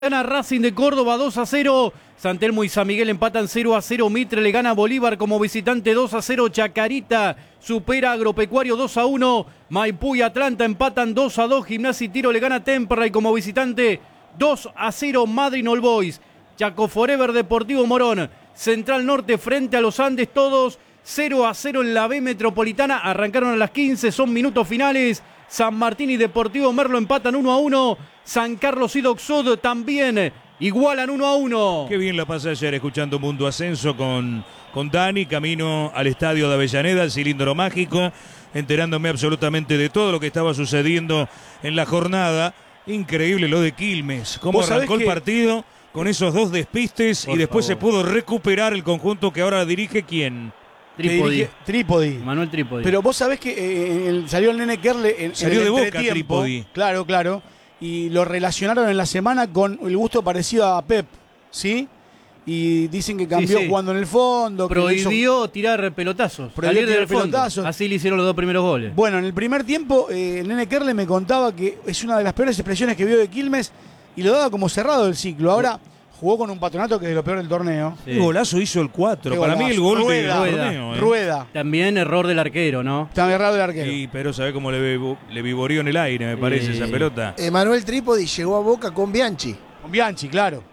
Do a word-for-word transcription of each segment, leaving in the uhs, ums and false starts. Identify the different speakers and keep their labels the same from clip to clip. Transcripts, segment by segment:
Speaker 1: Gana Racing de Córdoba dos a cero. San Telmo y San Miguel empatan cero a cero. Mitre le gana a Bolívar como visitante dos a cero. Chacarita supera a Agropecuario dos a uno. Maipú y Atlanta empatan dos a dos. Gimnasia y Tiro le gana a Temperley como visitante dos a cero. Madrid All Boys. Chaco Forever Deportivo Morón. Central Norte frente a los Andes, todos cero a cero en la B Metropolitana. Arrancaron a las quince, son minutos finales. San Martín y Deportivo Merlo empatan uno a uno. San Carlos y Doc Sud también igualan uno a uno.
Speaker 2: Qué bien la pasé ayer escuchando Mundo Ascenso con, con Dani, camino al estadio de Avellaneda, el cilindro mágico, enterándome absolutamente de todo lo que estaba sucediendo en la jornada. Increíble lo de Quilmes, cómo arrancó el partido con esos dos despistes y después favor. se pudo recuperar el conjunto que ahora dirige ¿quién?
Speaker 1: Trípodi.
Speaker 3: Trípodi.
Speaker 1: Manuel Trípodi.
Speaker 3: Pero vos sabés que eh, el, salió el nene Kerle en,
Speaker 2: salió
Speaker 3: en el
Speaker 2: de Boca Trípodi.
Speaker 3: Claro, claro. Y lo relacionaron en la semana con el gusto parecido a Pep, ¿sí? Y dicen que cambió sí, sí. jugando en el fondo.
Speaker 1: Prohibió
Speaker 3: hizo...
Speaker 1: tirar pelotazos.
Speaker 3: Prohibió tirar pelotazos.
Speaker 1: Así le hicieron los dos primeros goles.
Speaker 3: Bueno, en el primer tiempo, eh, el nene Kerle me contaba que es una de las peores expresiones que vio de Quilmes y lo daba como cerrado el ciclo. Ahora jugó con un Patronato que es de lo peor del torneo.
Speaker 2: Sí. El golazo hizo el cuatro. Para mí el gol
Speaker 3: Rueda,
Speaker 2: del
Speaker 3: Rueda,
Speaker 2: torneo. ¿eh?
Speaker 3: Rueda.
Speaker 1: También error del arquero, ¿no?
Speaker 3: También error del arquero.
Speaker 2: Sí, pero sabe cómo le, le vivoreó en el aire, me parece, sí. esa pelota.
Speaker 4: Emanuel Trípodi llegó a Boca con Bianchi.
Speaker 3: Con Bianchi, claro.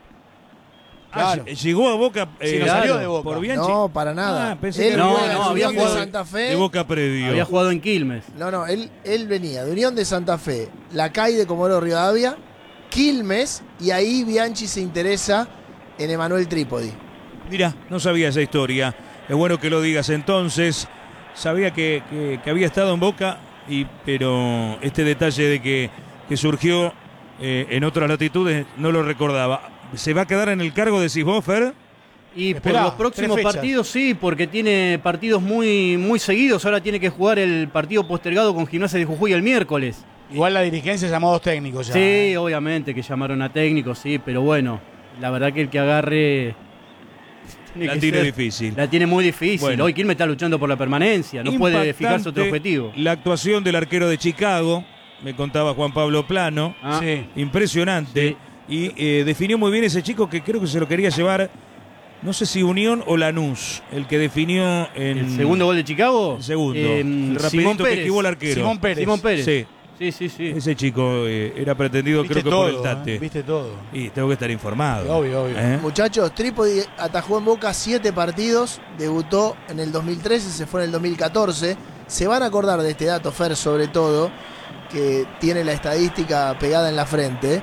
Speaker 2: Claro. Ah, llegó a Boca, eh,
Speaker 3: sí, no
Speaker 2: claro,
Speaker 3: salió de Boca.
Speaker 2: Por Bianchi.
Speaker 4: No, para nada.
Speaker 2: Ah, pensé
Speaker 4: él
Speaker 2: que
Speaker 1: no,
Speaker 4: juega
Speaker 1: no,
Speaker 4: en
Speaker 1: había
Speaker 4: Unión
Speaker 1: jugado
Speaker 4: de Santa Fe.
Speaker 2: De Boca predio.
Speaker 1: Había jugado en Quilmes.
Speaker 4: No, no, él, él venía de Unión de Santa Fe, la C A I de Comodoro Rivadavia, Quilmes, y ahí Bianchi se interesa en Emanuel Trípodi.
Speaker 2: Mirá, no sabía esa historia. Es bueno que lo digas entonces. Sabía que, que, que había estado en Boca, y, pero este detalle de que, que surgió eh, en otras latitudes no lo recordaba. ¿Se va a quedar en el cargo de Sisbofer?
Speaker 1: Y
Speaker 3: Esperá,
Speaker 1: por los próximos partidos sí, porque tiene partidos muy, muy seguidos. Ahora tiene que jugar el partido postergado con Gimnasia de Jujuy el miércoles.
Speaker 3: Igual la dirigencia llamó a dos técnicos ya.
Speaker 1: Sí,
Speaker 3: ¿eh?
Speaker 1: obviamente que llamaron a técnicos, sí, pero bueno, la verdad que el que agarre...
Speaker 2: Tiene la que tiene ser, difícil.
Speaker 1: La tiene muy difícil. Bueno, hoy Quilmes está luchando por la permanencia, no puede fijarse otro objetivo.
Speaker 2: La actuación del arquero de Chicago, me contaba Juan Pablo Plano,
Speaker 1: ah,
Speaker 3: sí.
Speaker 2: impresionante. Sí. Y eh, definió muy bien ese chico que creo que se lo quería llevar, no sé si Unión o Lanús, el que definió en...
Speaker 1: ¿El segundo gol de Chicago?
Speaker 2: El segundo.
Speaker 1: Eh,
Speaker 2: el rapidito que esquivó el arquero.
Speaker 3: Simón Pérez.
Speaker 1: Simón Pérez.
Speaker 2: Sí.
Speaker 1: Sí, sí, sí.
Speaker 2: Ese chico eh, era pretendido
Speaker 3: Viste
Speaker 2: creo que
Speaker 3: todo,
Speaker 2: por el Tate.
Speaker 3: ¿eh? Viste todo.
Speaker 2: Y tengo que estar informado.
Speaker 3: Obvio, obvio.
Speaker 2: ¿Eh?
Speaker 4: Muchachos, Trípodi atajó en Boca siete partidos, debutó en el dos mil trece, se fue en el dos mil catorce. Se van a acordar de este dato, Fer, sobre todo, que tiene la estadística pegada en la frente.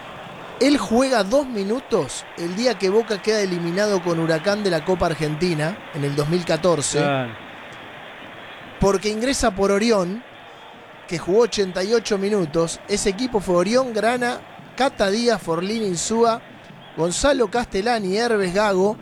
Speaker 4: Él juega dos minutos el día que Boca queda eliminado con Huracán de la Copa Argentina en el dos mil catorce.
Speaker 1: Claro.
Speaker 4: Porque ingresa por Orión, que jugó ochenta y ocho minutos. Ese equipo fue Orión, Grana, Cata Díaz, Forlín Insúa, Gonzalo Castellani, Herbes Gago,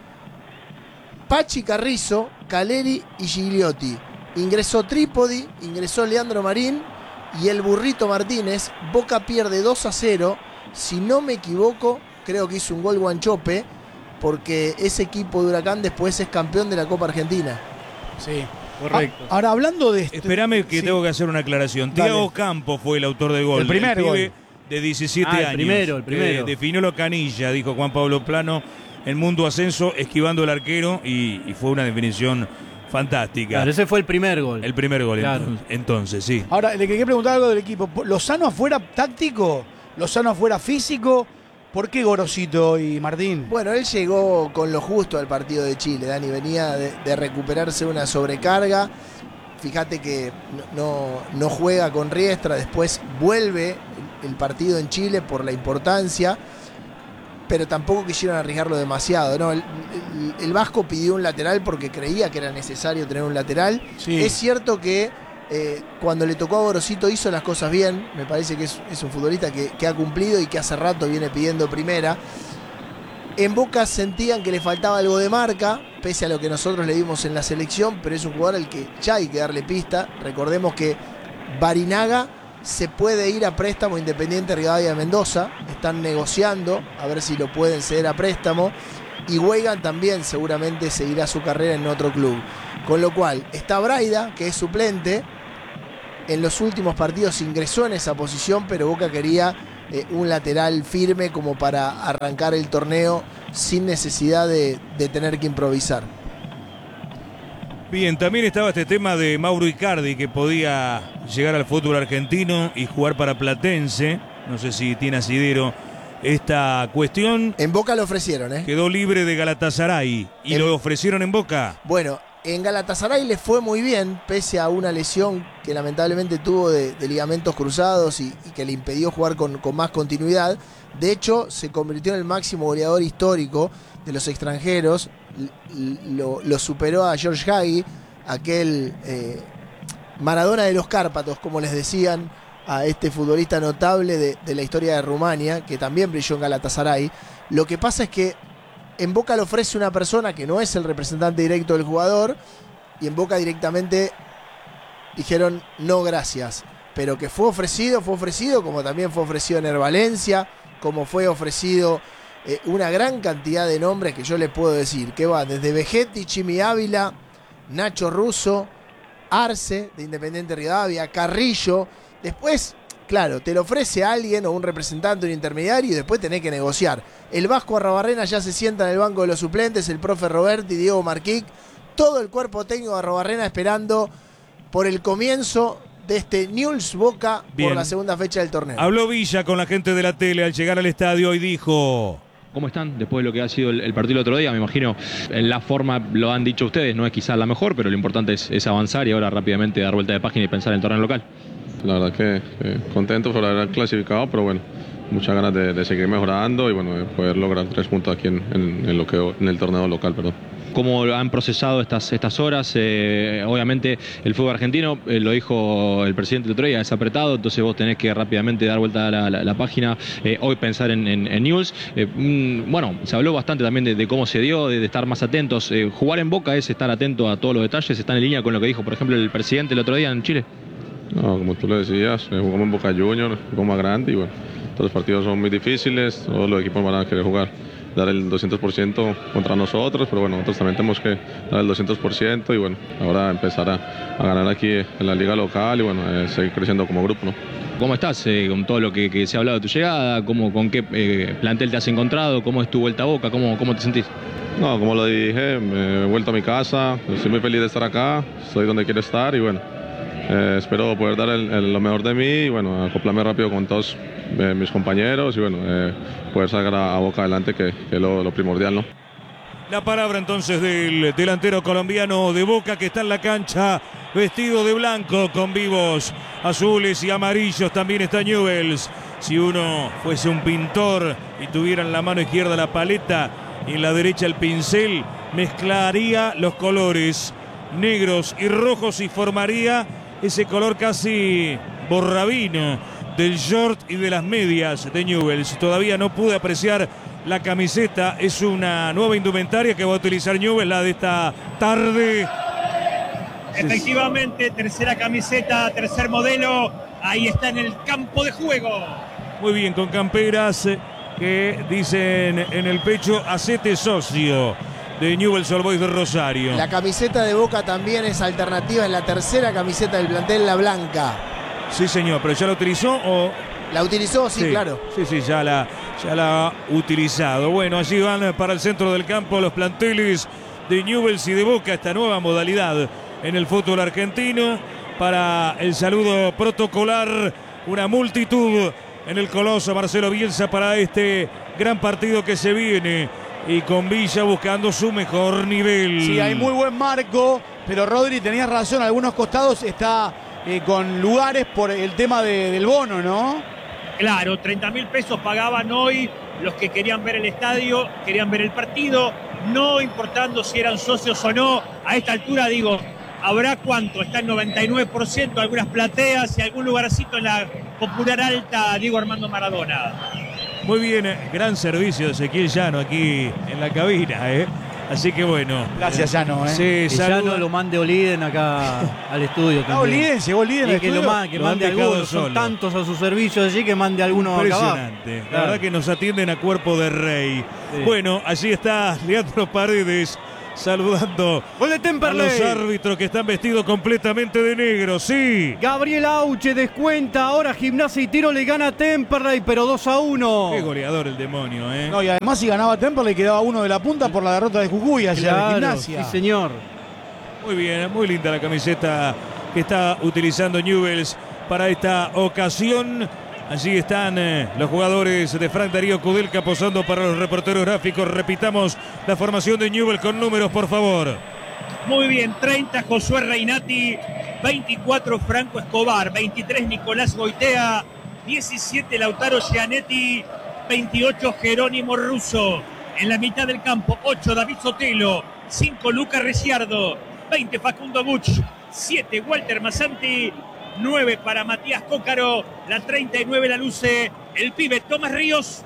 Speaker 4: Pachi Carrizo, Caleri y Gigliotti. Ingresó Trípodi, ingresó Leandro Marín y el Burrito Martínez. Boca pierde dos a cero. Si no me equivoco, creo que hizo un gol Guanchope, porque ese equipo de Huracán después es campeón de la Copa Argentina.
Speaker 3: Sí.
Speaker 1: Correcto.
Speaker 3: Ah, ahora, hablando de esto...
Speaker 2: Espérame que
Speaker 3: sí.
Speaker 2: tengo que hacer una aclaración.
Speaker 3: Dale.
Speaker 2: Thiago Campos fue el autor del gol.
Speaker 3: El primer
Speaker 2: el
Speaker 3: gol.
Speaker 2: De diecisiete
Speaker 1: Ah, el
Speaker 2: años.
Speaker 1: primero, el primero.
Speaker 2: Eh, definió lo canilla, dijo Juan Pablo Plano, en Mundo Ascenso, esquivando el arquero, y, y fue una definición fantástica.
Speaker 1: Claro, ese fue el primer gol.
Speaker 2: El primer gol,
Speaker 1: Claro.
Speaker 2: entonces, entonces, sí.
Speaker 3: Ahora, le quería preguntar algo del equipo. ¿Lozano afuera táctico? ¿Lozano afuera físico? ¿Por qué Gorosito y Martín?
Speaker 4: Bueno, él llegó con lo justo al partido de Chile, Dani. Venía de, de recuperarse una sobrecarga. Fíjate que no, no juega con Riestra, después vuelve el, el partido en Chile por la importancia, pero tampoco quisieron arriesgarlo demasiado, ¿no? El, el, el Vasco pidió un lateral porque creía que era necesario tener un lateral.
Speaker 3: Sí.
Speaker 4: Es cierto que eh, cuando le tocó a Gorosito hizo las cosas bien, me parece que es, es un futbolista que, que ha cumplido y que hace rato viene pidiendo primera. En Boca sentían que le faltaba algo de marca, pese a lo que nosotros le dimos en la selección, pero es un jugador al que ya hay que darle pista. Recordemos que Barinaga se puede ir a préstamo Independiente Rivadavia de Mendoza, están negociando a ver si lo pueden ceder a préstamo, y Weigan también seguramente seguirá su carrera en otro club. Con lo cual, está Braida, que es suplente, en los últimos partidos ingresó en esa posición, pero Boca quería eh, un lateral firme como para arrancar el torneo sin necesidad de, de tener que improvisar.
Speaker 2: Bien, también estaba este tema de Mauro Icardi, que podía llegar al fútbol argentino y jugar para Platense. No sé si tiene asidero esta cuestión.
Speaker 4: En Boca lo ofrecieron, ¿eh?
Speaker 2: Quedó libre de Galatasaray y
Speaker 4: en...
Speaker 2: lo ofrecieron en Boca.
Speaker 4: Bueno, en Galatasaray le fue muy bien, pese a una lesión que lamentablemente tuvo de, de ligamentos cruzados y, y que le impidió jugar con, con más continuidad. De hecho, se convirtió en el máximo goleador histórico de los extranjeros. Lo, lo superó a George Hagi, aquel eh, Maradona de los Cárpatos, como les decían a este futbolista notable de, de la historia de Rumania, que también brilló en Galatasaray. Lo que pasa es que en Boca le ofrece una persona que no es el representante directo del jugador, y en Boca directamente dijeron no gracias. Pero que fue ofrecido, fue ofrecido, como también fue ofrecido en Valencia, como fue ofrecido eh, una gran cantidad de nombres que yo les puedo decir, que van desde Vegetti, Chimi Ávila, Nacho Russo, Arce de Independiente Rivadavia, Carrillo. Después, claro, te lo ofrece alguien o un representante, un intermediario, y después tenés que negociar. El Vasco Arrobarrena ya se sienta en el banco de los suplentes, el profe Roberti, Diego Marquic, todo el cuerpo técnico de Arrobarrena esperando por el comienzo de este Newell's Boca. Bien. Por la segunda fecha del torneo.
Speaker 2: Habló Villa con la gente de la tele al llegar al estadio y dijo:
Speaker 5: ¿cómo están después de lo que ha sido el, el partido el otro día? Me imagino la forma, lo han dicho ustedes, no es quizás la mejor, pero lo importante es, es avanzar y ahora rápidamente dar vuelta de página y pensar en el torneo local.
Speaker 6: La verdad que eh, contento por haber clasificado, pero bueno, muchas ganas de, de seguir mejorando y bueno, de poder lograr tres puntos aquí en, en, en, lo que, en el torneo local, perdón.
Speaker 5: ¿Cómo han procesado estas, estas horas? Eh, obviamente el fútbol argentino, eh, lo dijo el presidente el otro día, es apretado, entonces vos tenés que rápidamente dar vuelta a la, la, la página, eh, hoy pensar en, en, en Newell's. Eh, mm, bueno, se habló bastante también de, de cómo se dio, de, de estar más atentos. Eh, jugar en Boca es estar atento a todos los detalles, están en línea con lo que dijo, por ejemplo, el presidente el otro día en Chile.
Speaker 6: No, como tú lo decías, eh, jugamos en Boca Juniors, jugamos más grande y bueno, todos los partidos son muy difíciles, todos los equipos van a querer jugar, dar el doscientos por ciento contra nosotros, pero bueno, nosotros también tenemos que dar el doscientos por ciento y bueno, ahora empezar a, a ganar aquí en la liga local y bueno, eh, seguir creciendo como grupo, ¿no?
Speaker 5: ¿Cómo estás eh, con todo lo que, que se ha hablado de tu llegada? ¿Cómo, ¿Con qué eh, plantel te has encontrado? ¿Cómo es tu vuelta a Boca? ¿Cómo, cómo te sentís?
Speaker 6: No, como lo dije, me he vuelto a mi casa, estoy muy feliz de estar acá, estoy donde quiero estar y bueno, eh, espero poder dar el, el, lo mejor de mí y bueno, acoplarme rápido con todos eh, mis compañeros y bueno, eh, poder sacar a, a Boca adelante, que, que es lo, lo primordial, ¿no?
Speaker 2: La palabra entonces del delantero colombiano de Boca, que está en la cancha vestido de blanco con vivos azules y amarillos. También está Newell's. Si uno fuese un pintor y tuviera en la mano izquierda la paleta y en la derecha el pincel, mezclaría los colores negros y rojos y formaría ese color casi borrabino del short y de las medias de Newell's. Todavía no pude apreciar la camiseta, es una nueva indumentaria que va a utilizar Newell's, la de esta tarde.
Speaker 7: Efectivamente, tercera camiseta, tercer modelo, ahí está en el campo de juego.
Speaker 2: Muy bien, con camperas que dicen en el pecho "Hacete socio", de Newell's Old Boys de Rosario.
Speaker 4: La camiseta de Boca también es alternativa, en la tercera camiseta del plantel, la blanca.
Speaker 2: Sí, señor, pero ¿ya la utilizó o...?
Speaker 4: La utilizó, sí,
Speaker 2: sí,
Speaker 4: claro.
Speaker 2: Sí, sí, ya la, ya la ha utilizado. Bueno, allí van para el centro del campo los planteles de Newell's y de Boca, esta nueva modalidad en el fútbol argentino. Para el saludo protocolar, una multitud en el Coloso Marcelo Bielsa para este gran partido que se viene. Y con Villa buscando su mejor nivel.
Speaker 3: Sí, hay muy buen marco, pero Rodri, tenías razón, algunos costados está eh, con lugares por el tema de, del bono, ¿no?
Speaker 7: Claro, treinta mil pesos pagaban hoy los que querían ver el estadio, querían ver el partido, no importando si eran socios o no. A esta altura, digo, ¿habrá cuánto? Está el noventa y nueve por ciento, algunas plateas y algún lugarcito en la popular alta Diego Armando Maradona.
Speaker 2: Muy bien, gran servicio de Ezequiel Llano aquí en la cabina, ¿eh? Así que bueno.
Speaker 3: Gracias, Llano, ¿eh?
Speaker 1: Sí, Llano lo mande Oliden acá al estudio.
Speaker 3: Ah, Oliden, llegó Oliden al
Speaker 1: que
Speaker 3: estudio.
Speaker 1: lo mande, que
Speaker 2: lo
Speaker 1: mande algunos,
Speaker 2: solo.
Speaker 1: Son tantos a su servicio allí que mande algunos acá abajo.
Speaker 2: Impresionante. La verdad que nos atienden a cuerpo de rey. Sí. Bueno, allí está Leandro Paredes saludando
Speaker 1: Gol de
Speaker 2: a
Speaker 1: Temperley.
Speaker 2: los árbitros que están vestidos completamente de negro, sí.
Speaker 1: Gabriel Auche descuenta, ahora Gimnasia y Tiro le gana a Temperley, pero dos a uno.
Speaker 2: Qué goleador el demonio, ¿eh?
Speaker 3: No, y además si ganaba Temperley quedaba uno de la punta por la derrota de Jujuy ayer
Speaker 1: Claro,
Speaker 3: de Gimnasia.
Speaker 1: sí señor.
Speaker 2: Muy bien, muy linda la camiseta que está utilizando Newell's para esta ocasión. Allí están eh, los jugadores de Frank Darío Kudelka posando para los reporteros gráficos. Repitamos la formación de Newell's con números, por favor.
Speaker 7: Muy bien, treinta Josué Reinati, veinticuatro Franco Escobar, veintitrés Nicolás Goitea, diecisiete Lautaro Gianetti, veintiocho Jerónimo Russo. En la mitad del campo, ocho David Sotelo, cinco Lucas Ricciardo, veinte Facundo Buch, siete Walter Masanti, nueve para Matías Cócaro, la treinta y nueve la luce el pibe Tomás Ríos.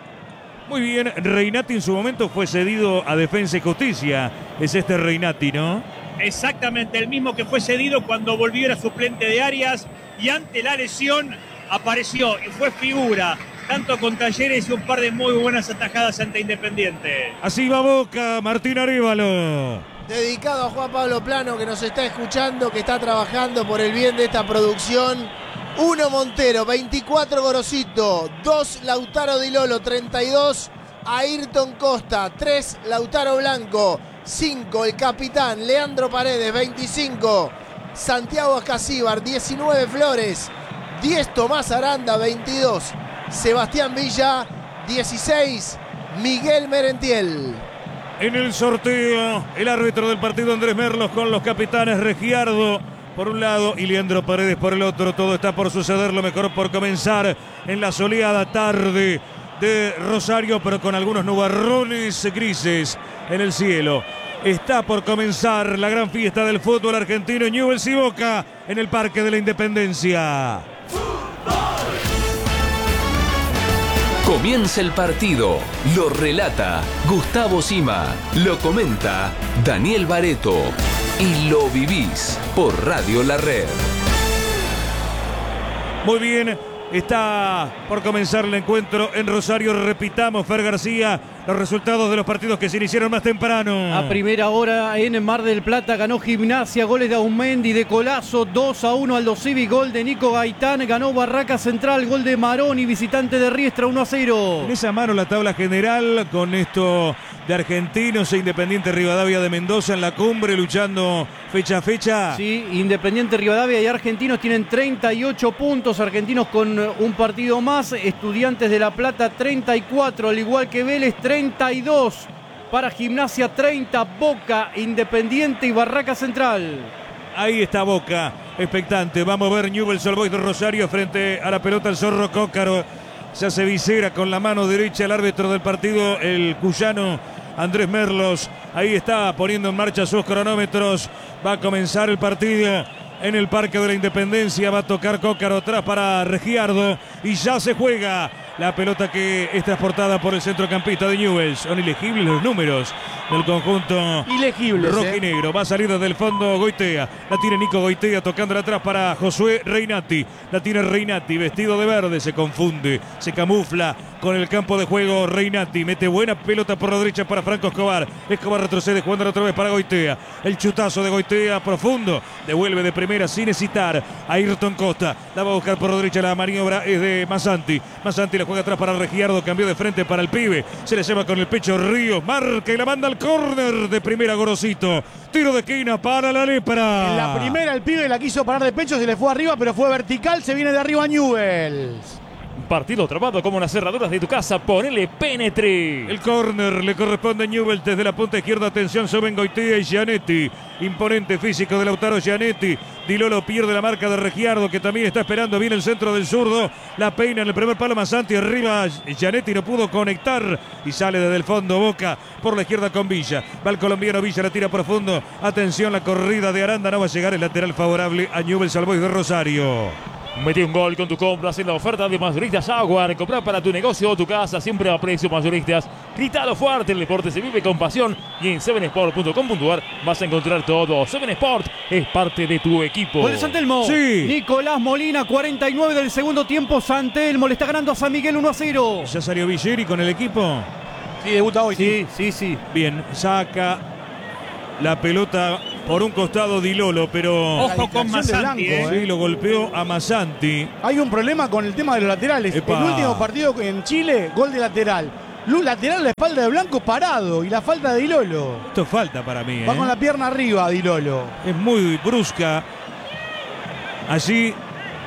Speaker 2: Muy bien, Reinati en su momento fue cedido a Defensa y Justicia. Es este Reinati, ¿no?
Speaker 7: Exactamente, el mismo que fue cedido cuando volvió a suplente de Arias y ante la lesión apareció y fue figura, tanto con Talleres y un par de muy buenas atajadas ante Independiente.
Speaker 2: Así va Boca, Martín Arévalo.
Speaker 4: Dedicado a Juan Pablo Plano, que nos está escuchando, que está trabajando por el bien de esta producción. uno Montero, veinticuatro Gorosito, dos Lautaro Di Lolo, treinta y dos Ayrton Costa, tres Lautaro Blanco, cinco el capitán Leandro Paredes, veinticinco Santiago Ascasíbar, diecinueve Flores, diez Tomás Aranda, veintidós Sebastián Villa, dieciséis Miguel Merentiel.
Speaker 2: En el sorteo, el árbitro del partido Andrés Merlos con los capitanes Regiardo por un lado y Leandro Paredes por el otro. Todo está por suceder, lo mejor por comenzar en la soleada tarde de Rosario, pero con algunos nubarrones grises en el cielo. Está por comenzar la gran fiesta del fútbol argentino, Newell's y Boca en el Parque de la Independencia.
Speaker 8: Comienza el partido, lo relata Gustavo Sima, lo comenta Daniel Bareto y lo vivís por Radio La Red.
Speaker 2: Muy bien, está por comenzar el encuentro en Rosario. Repitamos, Fer García, los resultados de los partidos que se iniciaron más temprano.
Speaker 1: A primera hora en Mar del Plata ganó Gimnasia, goles de Aumendi, de Colazo, dos a uno Aldo Civi, gol de Nico Gaitán, ganó Barraca Central, gol de Maroni, visitante de Riestra, uno a cero.
Speaker 2: En esa mano la tabla general con esto de Argentinos e Independiente Rivadavia de Mendoza en la cumbre luchando fecha a fecha.
Speaker 1: Sí, Independiente Rivadavia y Argentinos tienen treinta y ocho puntos, Argentinos con un partido más, Estudiantes de La Plata treinta y cuatro, al igual que Vélez treinta y dos, para Gimnasia treinta, Boca, Independiente y Barraca Central.
Speaker 2: Ahí está Boca, expectante. Vamos a ver Newell's Old Boys de Rosario frente a la pelota el Zorro Cócaro. Se hace visera con la mano derecha el árbitro del partido, el cuyano Andrés Merlos. Ahí está poniendo en marcha sus cronómetros. Va a comenzar el partido en el Parque de la Independencia. Va a tocar Cócaro atrás para Regiardo y ya se juega. La pelota que es transportada por el centrocampista de Newell's. Son ilegibles los números del conjunto
Speaker 3: Ilegibles,
Speaker 2: rojo
Speaker 3: eh.
Speaker 2: y negro. Va a salir desde el fondo Goitea. La tiene Nico Goitea tocándola atrás para Josué Reinati. La tiene Reinati, vestido de verde. Se confunde, se camufla con el campo de juego Reinati. Mete buena pelota por la derecha para Franco Escobar. Escobar retrocede, jugando otra vez para Goitea. El chutazo de Goitea profundo. Devuelve de primera sin hesitar a Ayrton Costa. La va a buscar por la derecha. La maniobra es de Masanti. Masanti la juega atrás para Regiardo. Cambió de frente para el pibe. Se le lleva con el pecho Ríos. Marca y la manda al córner de primera Gorosito. Tiro de esquina para la lepra.
Speaker 3: En la primera el pibe la quiso parar de pecho, se le fue arriba, pero fue vertical, se viene de arriba Newell's.
Speaker 9: Partido trabado como las cerraduras de tu casa, ponele Penetre.
Speaker 2: El córner le corresponde a Newell's desde la punta izquierda. Atención, suben Goitea y Gianetti. Imponente físico de Lautaro Gianetti. Di Lolo pierde la marca de Regiardo, que también está esperando bien el centro del zurdo. La peina en el primer palo Masanti. Arriba Gianetti no pudo conectar y sale desde el fondo Boca por la izquierda con Villa. Va el colombiano Villa, la tira profundo. Atención, la corrida de Aranda no va a llegar. El lateral favorable a Newell's Old Boys de Rosario.
Speaker 9: Metí un gol con tu compras en la oferta de Mayoristas Jaguar. Comprar para tu negocio o tu casa siempre a precios mayoristas. Gritalo fuerte, el deporte se vive con pasión. Y en seven sport punto com punto a r vas a encontrar todo. seven Sport es parte de tu equipo.
Speaker 1: Gol de San Telmo.
Speaker 2: Sí.
Speaker 1: Nicolás Molina, cuarenta y nueve del segundo tiempo. San Telmo le está ganando a San Miguel uno a cero.
Speaker 2: Ya salió Villeri con el equipo.
Speaker 3: Sí, debuta hoy.
Speaker 1: Sí, sí, sí.
Speaker 2: Bien, saca la pelota por un costado Di Lolo, pero...
Speaker 7: Ojo con Masanti,
Speaker 3: Blanco,
Speaker 2: Sí, lo golpeó a Masanti.
Speaker 3: Hay un problema con el tema de los laterales.
Speaker 2: Epa.
Speaker 3: El último partido en Chile, gol de lateral. Luz lateral a la espalda de Blanco parado y la falta de Di Lolo.
Speaker 2: Esto falta para mí,
Speaker 3: Va
Speaker 2: ¿eh?
Speaker 3: con la pierna arriba Di Lolo.
Speaker 2: Es muy brusca. Allí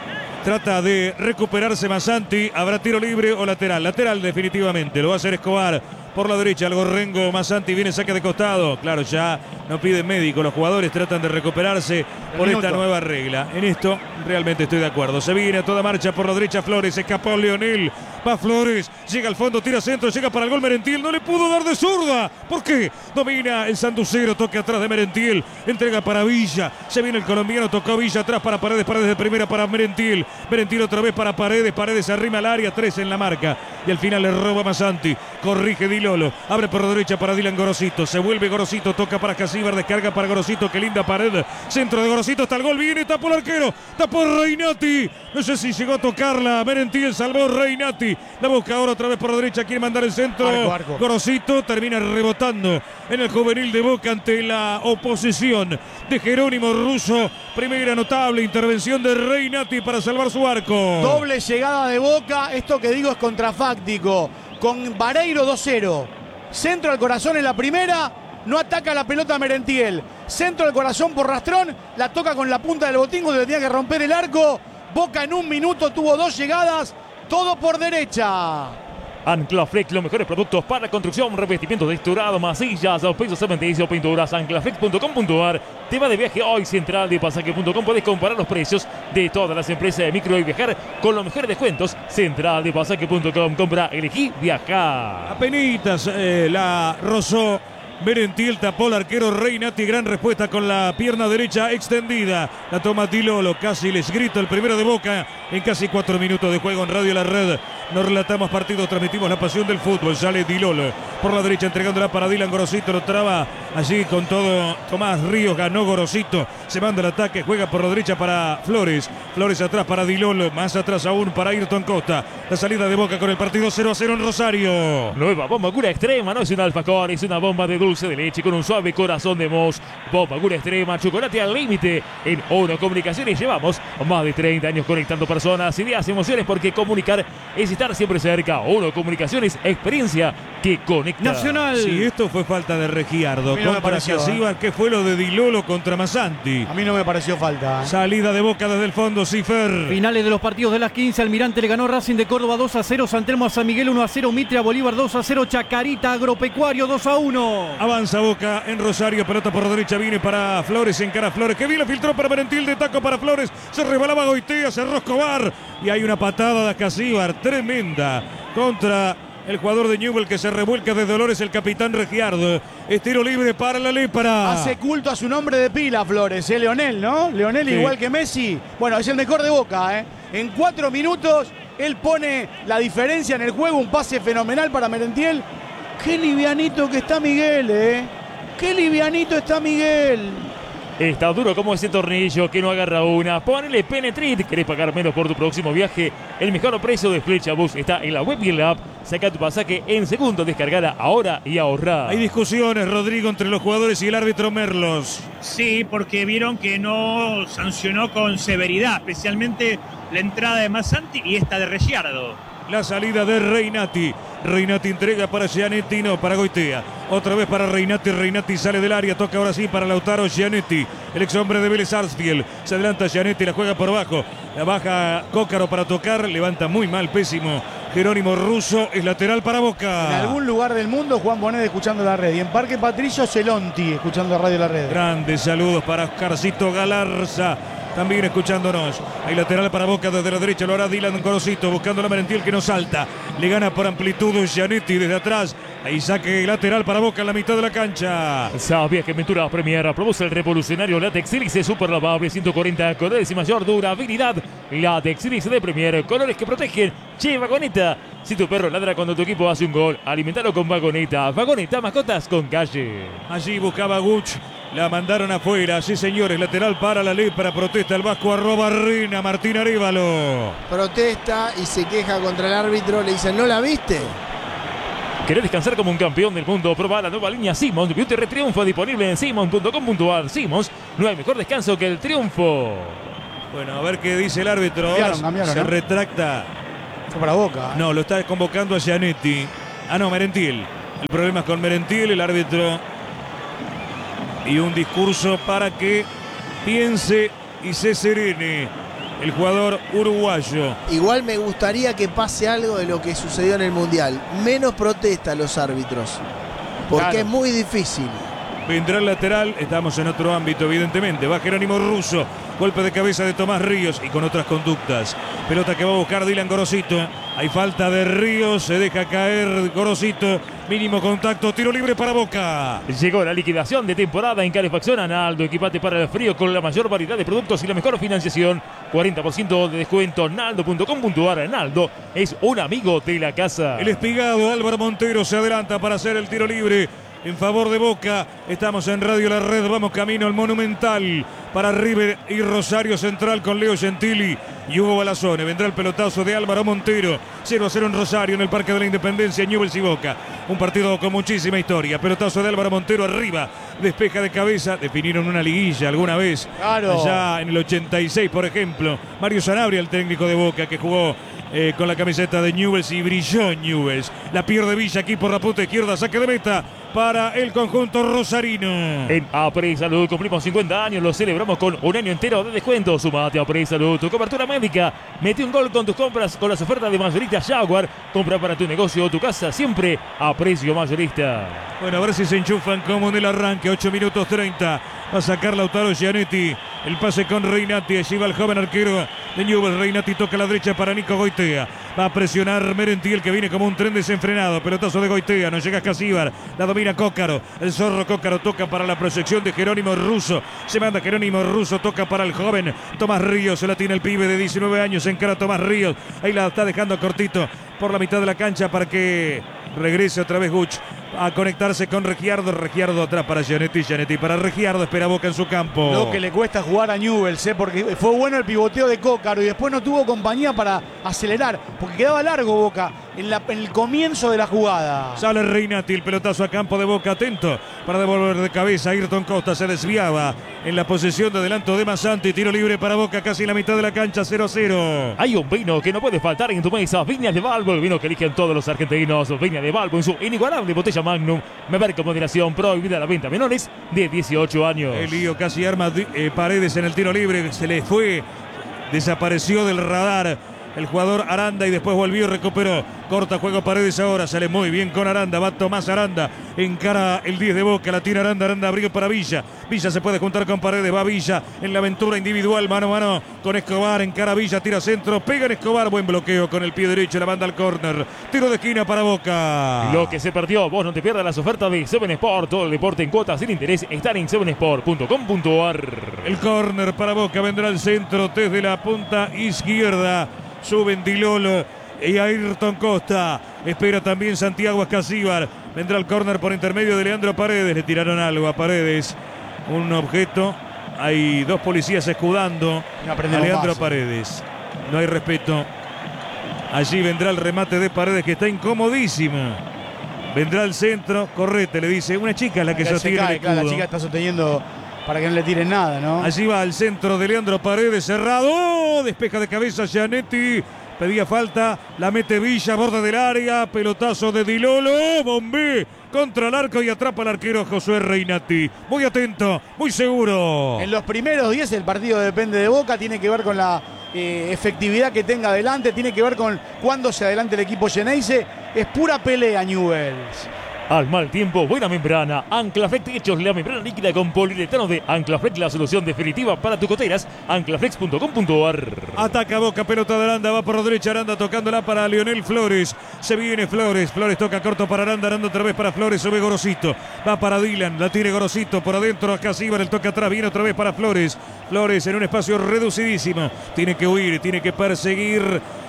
Speaker 2: trata de recuperarse Masanti. Habrá tiro libre o lateral. Lateral definitivamente. Lo va a hacer Escobar por la derecha. El Gorrengo Masanti viene saque de costado. Claro, ya no piden médico. Los jugadores tratan de recuperarse por
Speaker 3: minuto.
Speaker 2: esta nueva regla. En esto realmente estoy de acuerdo. Se viene a toda marcha por la derecha Flores. Escapó Leonel. Va Flores. Llega al fondo, tira centro. Llega para el gol Merentiel. No le pudo dar de zurda. ¿Por qué? Domina el sanducero. Toque atrás de Merentiel. Entrega para Villa. Se viene el colombiano. Tocó Villa atrás para Paredes. Paredes de primera para Merentiel. Merentiel otra vez para Paredes. Paredes arrima al área. Tres en la marca. Y al final le roba Masanti. Corrige Di Lolo. Abre por la derecha para Dylan Gorosito. Se vuelve Gorosito. Toca para Casíbar. Descarga para Gorosito. Qué linda pared. Centro de Gorosito. Hasta el gol. Viene. Tapó el arquero. Tapó Reinati. No sé si llegó a tocarla. Merentiel salvó Reinati. La busca ahora otra vez por la derecha. Quiere mandar el centro.
Speaker 3: Arco, arco.
Speaker 2: Gorosito termina rebotando en el juvenil de Boca ante la oposición de Jerónimo Russo. Primera notable intervención de Reinati para salvar su arco.
Speaker 3: Doble llegada de Boca. Esto que digo es contrafáctico. Con Vareiro dos cero. Centro al corazón en la primera. No ataca la pelota Merentiel. Centro al corazón por Rastrón. La toca con la punta del botín cuando le tenía que romper el arco. Boca en un minuto tuvo dos llegadas. Todo por derecha.
Speaker 9: Anclaflex, los mejores productos para construcción, revestimientos de esturado, masillas, pisos cementicios, pinturas. Anclaflex punto com punto ar. Te va de viaje hoy, central de pasaje punto com. Puedes comparar los precios de todas las empresas de micro y viajar con los mejores descuentos. central de pasaje punto com. Compra, elegí, viajar.
Speaker 2: Apenitas eh, la rozó Merentiel, tapó el arquero Reinati. Gran respuesta con la pierna derecha extendida. La toma Di Lolo. Casi les grito el primero de Boca en casi cuatro minutos de juego en Radio La Red. Nos relatamos partidos, transmitimos la pasión del fútbol. Sale Di Lolo por la derecha entregándola para Dylan Gorosito. Lo traba allí con todo Tomás Ríos. Ganó Gorosito. Se manda el ataque. Juega por la derecha para Flores. Flores atrás para Di Lolo. Más atrás aún para Ayrton Costa. La salida de Boca con el partido cero a cero en Rosario.
Speaker 9: Nueva bomba cura extrema. No es un alfacor, es una bomba de dulce de leche con un suave corazón de mousse. Bomba cura extrema. Chocolate al límite. En Ono Comunicaciones llevamos más de treinta años conectando personas, ideas, emociones, porque comunicar es estar siempre cerca. Ono Comunicaciones, experiencia que conecta.
Speaker 1: Nacional.
Speaker 2: Si esto fue falta de Regiardo
Speaker 3: A mí no me
Speaker 2: contra
Speaker 3: pareció,
Speaker 2: Casíbar, ¿qué fue lo de Di Lolo contra Masanti?
Speaker 3: A mí no me pareció falta.
Speaker 2: Salida de Boca desde el fondo, Cifer.
Speaker 1: Finales de los partidos de las quince. Almirante le ganó Racing de Córdoba dos a cero. San Telmo a San Miguel uno a cero. Mitre a Bolívar dos a cero. Chacarita Agropecuario dos a uno.
Speaker 2: Avanza Boca en Rosario, pelota por la derecha, viene para Flores, encara Flores, que bien la filtró para Merentiel, de taco para Flores, se rebalaba Goitea, cerró Escobar, y hay una patada de Casíbar tremenda contra el jugador de Newell que se revuelca de dolores, el capitán Regiardo. Es tiro libre para la Lepra.
Speaker 3: Hace culto a su nombre de pila, Flores, ¿eh? Leonel, ¿no? Leonel
Speaker 2: Sí.
Speaker 3: igual que Messi. Bueno, es el mejor de Boca, ¿eh? En cuatro minutos, él pone la diferencia en el juego, un pase fenomenal para Merentiel. Qué livianito que está Miguel, ¿eh? Qué livianito está Miguel.
Speaker 9: Está duro como ese tornillo que no agarra una. Ponele Penetrit. ¿Querés pagar menos por tu próximo viaje? El mejor precio de Flechabus está en la web y en la app. Saca tu pasaje en segundos. Descargala ahora y ahorrá.
Speaker 2: Hay discusiones, Rodrigo, entre los jugadores y el árbitro Merlos.
Speaker 7: Sí, porque vieron que no sancionó con severidad, especialmente la entrada de Masanti y esta de Regiardo.
Speaker 2: La salida de Reinati. Reinati entrega para Gianetti, no, para Goitea. Otra vez para Reinati. Reinati sale del área. Toca ahora sí para Lautaro Gianetti, el ex hombre de Vélez Sarsfield. Se adelanta Gianetti, la juega por abajo. La baja Cócaro para tocar. Levanta muy mal, pésimo. Jerónimo Russo es lateral para Boca.
Speaker 3: En algún lugar del mundo, Juan Bonet escuchando la red. Y en Parque Patricio, Celonti escuchando Radio La Red.
Speaker 2: Grandes saludos para Oscarcito Galarza, también escuchándonos. Hay lateral para Boca desde la derecha. Lo hará Dylan Gorosito buscando la Merentiel que no salta. Le gana por amplitud Gianetti desde atrás. Ahí saque lateral para Boca en la mitad de la cancha.
Speaker 9: ¿Sabías que Ventura Premier produce el revolucionario Látex Helix super lavable ciento cuarenta colores y mayor durabilidad? Látex Helix de Premier, colores que protegen. Che, Vagoneta. Si tu perro ladra cuando tu equipo hace un gol, alimentalo con Vagoneta. Vagoneta, mascotas con calle.
Speaker 2: Allí buscaba Guch. La mandaron afuera. Sí, señores. Lateral para la Lepra. Protesta el Vasco. Arroba Rina. Martín Arévalo.
Speaker 4: Protesta y se queja contra el árbitro. Le dicen, ¿no la viste?
Speaker 9: ¿Querés descansar como un campeón del mundo? Proba la nueva línea Simmons Beauty Retriunfo, disponible en simmons punto com punto ar. Simmons, no hay mejor descanso que el triunfo.
Speaker 2: Bueno, a ver qué dice el árbitro.
Speaker 3: Cambiaron, cambiaron,
Speaker 2: Se
Speaker 3: ¿no?
Speaker 2: retracta.
Speaker 3: Fue para Boca.
Speaker 2: No, lo está convocando a Gianetti. Ah, no, Merentiel. El problema es con Merentiel, el árbitro. Y un discurso para que piense y se serene el jugador uruguayo.
Speaker 4: Igual me gustaría que pase algo de lo que sucedió en el Mundial. Menos protesta a los árbitros. Porque
Speaker 3: Claro.
Speaker 4: es muy difícil.
Speaker 2: Vendrá el lateral, estamos en otro ámbito, evidentemente. Va Jerónimo Russo, golpe de cabeza de Tomás Ríos y con otras conductas. Pelota que va a buscar Dylan Gorosito. Hay falta de Ríos, se deja caer Gorosito. Mínimo contacto, tiro libre para Boca.
Speaker 9: Llegó la liquidación de temporada en Calefacción Analdo. Equipate para el frío con la mayor variedad de productos y la mejor financiación. cuarenta por ciento de descuento. Naldo punto com punto ar. Naldo es un amigo de la casa.
Speaker 2: El espigado Álvaro Montero se adelanta para hacer el tiro libre en favor de Boca. Estamos en Radio La Red, vamos camino al Monumental para River y Rosario Central con Leo Gentili y Hugo Balazone. Vendrá el pelotazo de Álvaro Montero. cero a cero en Rosario, en el Parque de la Independencia, Newell's y Boca. Un partido con muchísima historia. Pelotazo de Álvaro Montero arriba, despeja de cabeza. Definieron una liguilla alguna vez.
Speaker 3: Claro.
Speaker 2: Allá en el ochenta y seis, por ejemplo. Mario Sanabria, el técnico de Boca, que jugó Eh, con la camiseta de Newell's y brilló en Newell's. La pierde Villa aquí por la punta izquierda, saque de meta para el conjunto rosarino.
Speaker 9: En Apre Salud cumplimos cincuenta años, lo celebramos con un año entero de descuento. Sumate a Apre Salud, tu cobertura médica. Mete un gol con tus compras con las ofertas de mayorista Jaguar. Compra para tu negocio o tu casa, siempre a precio mayorista.
Speaker 2: Bueno, a ver si se enchufan como en el arranque. ocho minutos treinta. Va a sacar Lautaro Gianetti. El pase con Reinati. Allí va el joven arquero de Newell's. Reinati toca a la derecha para Nico Goitea. Va a presionar Merentiel, que viene como un tren desenfrenado. Pelotazo de Goitea. No llega Casíbar. La domina Cócaro. El zorro Cócaro toca para la proyección de Jerónimo Russo. Se manda Jerónimo Russo. Toca para el joven Tomás Ríos. Se la tiene el pibe de diecinueve años. Se encara Tomás Ríos. Ahí la está dejando cortito por la mitad de la cancha para que regrese otra vez Guch a conectarse con Regiardo. Regiardo atrás para Gianetti. Gianetti para Regiardo. Espera Boca en su campo.
Speaker 3: Lo que le cuesta jugar a Newell's, ¿eh? Porque fue bueno el pivoteo de Cócaro y después no tuvo compañía para acelerar, porque quedaba largo Boca en, la, en el comienzo de la jugada.
Speaker 2: Sale Reinati, el pelotazo a campo de Boca, atento para devolver de cabeza. Ayrton Costa se desviaba en la posesión de adelanto de Masanti. Tiro libre para Boca, casi en la mitad de la cancha, cero a cero.
Speaker 9: Hay un vino que no puede faltar en tu mesa. Viñas de Balbo, el vino que eligen todos los argentinos. Viñas de Balbo en su inigualable botella Magnum. Beber con moderación, prohibida la venta a menores de dieciocho años.
Speaker 2: El lío casi arma eh, Paredes en el tiro libre. Se le fue, desapareció del radar el jugador Aranda y después volvió y recuperó. Corta juego Paredes ahora, sale muy bien con Aranda, va Tomás Aranda, encara el diez de Boca, la tira Aranda, Aranda abrió para Villa. Villa se puede juntar con Paredes, va Villa en la aventura individual, mano a mano con Escobar, encara Villa, tira centro, pega en Escobar, buen bloqueo con el pie derecho, la banda al córner. Tiro de esquina para Boca.
Speaker 9: Lo que se perdió, vos no te pierdas las ofertas de Seven Sport, todo el deporte en cuotas sin interés, están en seven sport punto com punto ar.
Speaker 2: El córner para Boca, vendrá el centro desde la punta izquierda. Suben Dilolo y Ayrton Costa. Espera también Santiago Ascasíbar. Vendrá el córner por intermedio de Leandro Paredes. Le tiraron algo a Paredes. Un objeto. Hay dos policías escudando a Leandro
Speaker 3: más.
Speaker 2: Paredes. No hay respeto. Allí vendrá el remate de Paredes, que está incomodísimo. Vendrá el centro. Correte, le dice. Una chica la que
Speaker 3: Se
Speaker 2: sostiene
Speaker 3: cae,
Speaker 2: el
Speaker 3: claro, la
Speaker 2: escudo.
Speaker 3: chica está sosteniendo para que no le tiren nada, ¿no?
Speaker 2: Allí va el centro de Leandro Paredes, cerrado. ¡Oh! Despeja de cabeza Gianetti. Pedía falta. La mete Villa, borde del área. Pelotazo de Dilolo. Bombé contra el arco y atrapa al arquero Josué Reinati. Muy atento, muy seguro.
Speaker 3: En los primeros diez el partido depende de Boca. Tiene que ver con la eh, efectividad que tenga adelante. Tiene que ver con cuándo se adelante el equipo Geneise. Es pura pelea Newell's.
Speaker 9: Al mal tiempo, buena membrana. Anclaflex Techos, la membrana líquida con poliuretano de Anclaflex, la solución definitiva para tus goteras. Anclaflex punto com punto ar.
Speaker 2: Ataca Boca, pelota de Aranda, va por la derecha Aranda tocándola para Leonel Flores. Se viene Flores, Flores toca corto para Aranda, Aranda otra vez para Flores, sube Gorosito. Va para Dylan, la tiene Gorosito por adentro, acá Síbar, el toque atrás, viene otra vez para Flores. Flores en un espacio reducidísimo. Tiene que huir, tiene que perseguir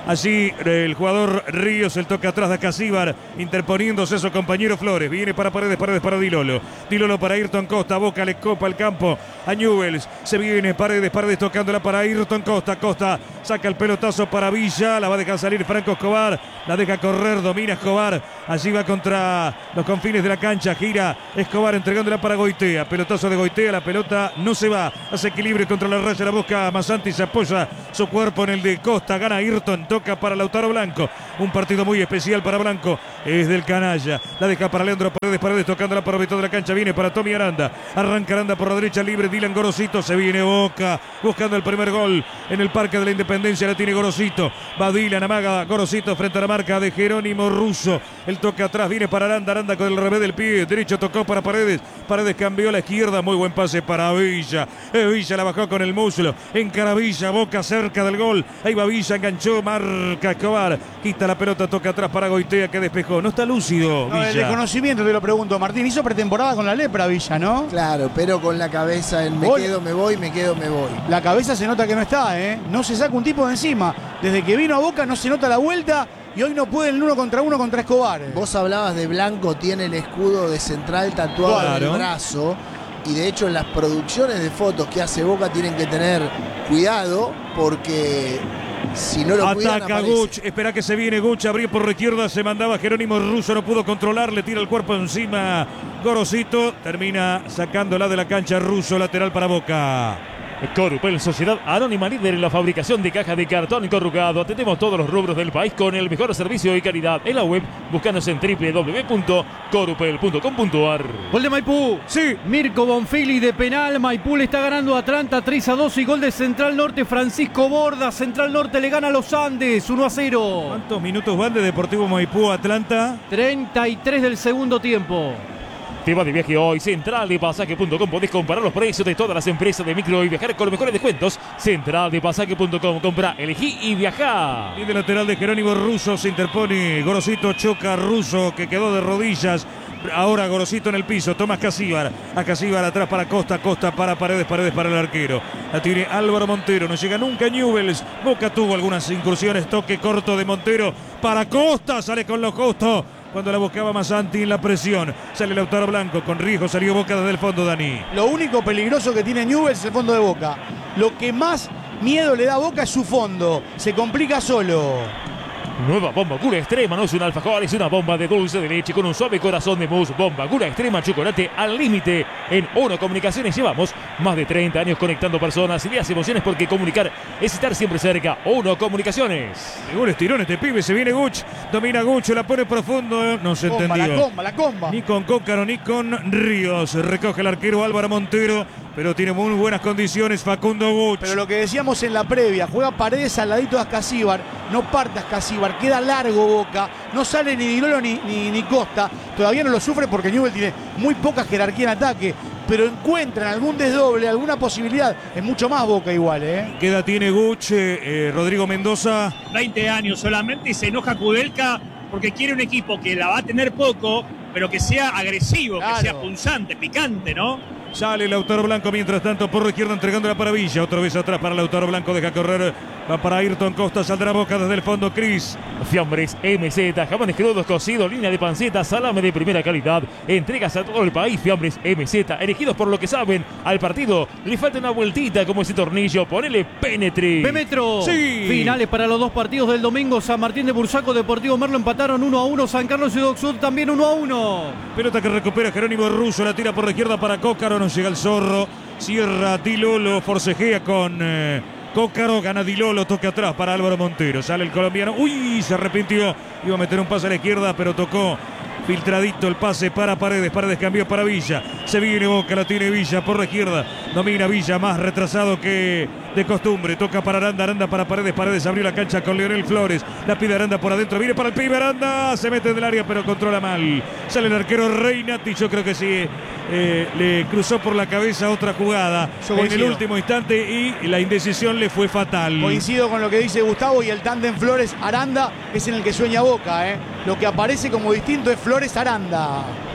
Speaker 2: Allí el jugador Ríos, el toque atrás de Acasíbar, interponiéndose a su compañero Flores. Viene para Paredes, Paredes para Dilolo. Dilolo para Ayrton Costa, Boca le copa el campo a Newell's. Se viene Paredes, Paredes tocándola para Ayrton Costa. Costa saca el pelotazo para Villa, la va a dejar salir Franco Escobar. La deja correr, domina Escobar. Allí va contra los confines de la cancha. Gira Escobar entregándola para Goitea. Pelotazo de Goitea, la pelota no se va. Hace equilibrio contra la raya, la busca Masanti. Se apoya su cuerpo en el de Costa. Gana Ayrton, toca para Lautaro Blanco. Un partido muy especial para Blanco. Es del canalla. La deja para Leandro Paredes, Paredes tocándola para mitad de la cancha. Viene para Tommy Aranda. Arranca Aranda por la derecha libre. Dylan Gorosito. Se viene Boca buscando el primer gol en el Parque de la Independencia. La tiene Gorosito. Va Dylan, amaga Gorosito frente a la marca de Jerónimo Russo. El toque atrás viene para Aranda. Aranda con el revés del pie derecho tocó para Paredes. Paredes cambió a la izquierda. Muy buen pase para Villa. Eh, Villa la bajó con el muslo. Encara Villa. Boca cerca del gol. Ahí va Villa. Enganchó. Marca Escobar. Quita la pelota. Toca atrás para Goitea que despejó. No está lúcido.
Speaker 3: No,
Speaker 2: Villa.
Speaker 3: el desconocimiento te lo pregunto, Martín. Hizo pretemporada con la lepra Villa, ¿no?
Speaker 4: Claro, pero con la cabeza en me
Speaker 3: Hoy,
Speaker 4: quedo, me voy, me quedo, me voy.
Speaker 3: La cabeza se nota que no está, ¿eh? No se saca un tipo de encima. Desde que vino a Boca no se nota la vuelta y hoy no puede el uno contra uno contra Escobar.
Speaker 4: Vos hablabas de Blanco, tiene el escudo de Central tatuado
Speaker 2: Claro.
Speaker 4: en el brazo. Y de hecho en las producciones de fotos que hace Boca tienen que tener cuidado porque si no lo cuidan
Speaker 2: Ataca
Speaker 4: aparece.
Speaker 2: Guch, espera que se viene Guch, abrió por la izquierda, se mandaba Jerónimo Russo, no pudo controlar, le tira el cuerpo encima Gorosito, termina sacándola de la cancha Russo, lateral para Boca.
Speaker 9: Corupel, Sociedad Anónima, líder en la fabricación de cajas de cartón corrugado. Atendemos todos los rubros del país con el mejor servicio y calidad en la web. Búscanos en doble u doble u doble u punto corupel punto com punto a r.
Speaker 1: Gol de Maipú.
Speaker 2: Sí.
Speaker 1: Mirko Bonfili de penal. Maipú le está ganando a Atlanta tres a dos. Y gol de Central Norte, Francisco Borda. Central Norte le gana a los Andes uno a cero.
Speaker 2: ¿Cuántos minutos van de Deportivo Maipú a Atlanta?
Speaker 1: treinta y tres del segundo tiempo.
Speaker 9: Te va de viaje hoy, central de pasaje punto com. Podés comparar los precios de todas las empresas de micro y viajar con los mejores descuentos. central de pasaje punto com. Compra, elegí y viajá.
Speaker 2: Y de lateral de Jerónimo Russo se interpone Gorosito, choca Russo que quedó de rodillas. Ahora Gorosito en el piso, Tomás Casíbar. A Casíbar atrás para Costa, Costa para Paredes, Paredes para el arquero. La tiene Álvaro Montero, no llega nunca Newell's. Boca tuvo algunas incursiones, toque corto de Montero para Costa, sale con los costos. Cuando la buscaba Masanti en la presión. Sale Lautaro Blanco, con riesgo salió Boca desde el fondo, Dani.
Speaker 3: Lo único peligroso que tiene Newell's es el fondo de Boca. Lo que más miedo le da a Boca es su fondo. Se complica solo.
Speaker 9: Nueva bomba cura extrema, no es un alfajor, es una bomba de dulce de leche con un suave corazón de mousse. Bomba cura extrema, chocolate al límite. En Uno Comunicaciones llevamos más de treinta años conectando personas, ideas, emociones, porque comunicar es estar siempre cerca. Uno Comunicaciones.
Speaker 2: Llegó el estirón este pibe, se viene Guch, domina Guch, la pone profundo, no se
Speaker 3: Comba,
Speaker 2: entendió.
Speaker 3: la comba, la comba.
Speaker 2: Ni con Cócaro ni con Ríos. Recoge el arquero Álvaro Montero, pero tiene muy buenas condiciones Facundo Guch.
Speaker 3: Pero lo que decíamos en la previa, juega Paredes al ladito de Ascasíbar, no parte Ascasíbar, queda largo Boca, no sale ni Dilolo ni, ni, ni Costa, todavía no lo sufre porque Newell's tiene muy poca jerarquía en ataque, pero encuentran algún desdoble, alguna posibilidad, es mucho más Boca igual, ¿eh?
Speaker 2: ¿Qué edad tiene Guch? Eh, eh, Rodrigo Mendoza.
Speaker 7: veinte años solamente y se enoja Kudelka porque quiere un equipo que la va a tener poco, pero que sea agresivo,
Speaker 3: Claro.
Speaker 7: que sea punzante, picante, ¿no?
Speaker 2: Sale Lautaro Blanco, mientras tanto por la izquierda entregándola para Villa, otra vez atrás para Lautaro Blanco, deja correr, va para Ayrton Costa, saldrá Boca desde el fondo, Cris.
Speaker 9: Fiambres M Z, jamones crudos cocidos, línea de panceta, salame de primera calidad. Entregas a todo el país, Fiambres M Z, elegidos por lo que saben. Al partido le falta una vueltita como ese tornillo, ponele Penetre.
Speaker 1: P-Metro.
Speaker 2: Sí.
Speaker 1: Finales para los dos partidos del domingo. San Martín de Bursaco, Deportivo Merlo empataron uno a uno. San Carlos y Doc Sud también uno a uno.
Speaker 2: Pelota que recupera Jerónimo Russo, la tira por la izquierda para Cócaro, no llega el zorro, cierra Dilolo, forcejea con eh, Cócaro, gana Dilolo, toque atrás para Álvaro Montero, sale el colombiano, uy, se arrepintió, iba a meter un pase a la izquierda, pero tocó filtradito el pase para Paredes, Paredes cambió para Villa, se viene Boca, la tiene Villa por la izquierda, domina Villa, más retrasado que de costumbre, toca para Aranda, Aranda para Paredes, Paredes abrió la cancha con Leonel Flores, la pide Aranda por adentro, viene para el pibe Aranda, se mete del área pero controla mal, sale el arquero Reinati, yo creo que sí, eh, le cruzó por la cabeza otra jugada
Speaker 3: Yo
Speaker 2: en el
Speaker 3: coincido.
Speaker 2: último instante y la indecisión le fue fatal.
Speaker 3: Coincido con lo que dice Gustavo y el tándem Flores-Aranda es en el que sueña Boca, ¿eh? Lo que aparece como distinto es Flores-Aranda.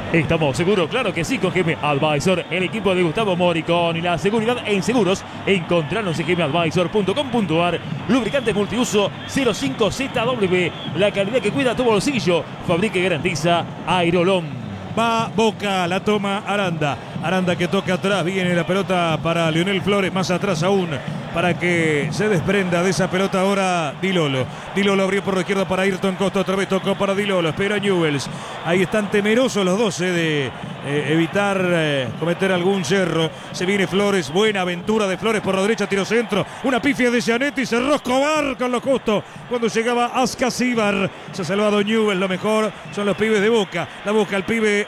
Speaker 9: Estamos seguros, claro que sí, con G M Advisor, el equipo de Gustavo Moricón y la seguridad en seguros. Encontrarnos en g m advisor punto com punto a r. Lubricante multiuso cero cinco Z W, la calidad que cuida tu bolsillo. Fabrica y garantiza Aerolón.
Speaker 2: Va Boca, la toma Aranda. Aranda que toca atrás, viene la pelota para Leonel Flores, más atrás aún, para que se desprenda de esa pelota ahora Di Lolo. Di Lolo abrió por la izquierda para Ayrton Costa, otra vez tocó para Di Lolo, espera Newells. Ahí están temerosos los dos eh, de eh, evitar eh, cometer algún yerro. Se viene Flores, buena aventura de Flores por la derecha, tiro centro, una pifia de Gianetti, cerró Escobar con lo justo cuando llegaba Ascasíbar. Se ha salvado Newells, lo mejor son los pibes de Boca. La Boca, el pibe